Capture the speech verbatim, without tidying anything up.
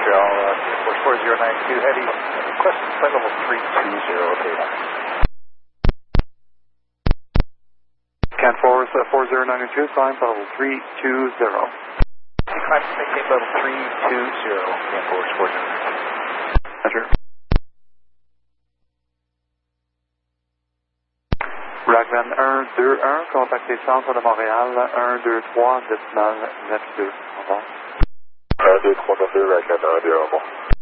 Montreal, uh, Force four zero nine two, heavy, request flight level three two zero, okay, now. Can Force uh, four zero nine two, climb level three two zero. Climb, maintain level three two zero, Can Force four zero nine two. Roger. Raglan un deux un, contactez centre de Montréal, un deux trois décimal neuf deux. Au revoir. un deux trois neuf deux, Raglan un deux un, bon.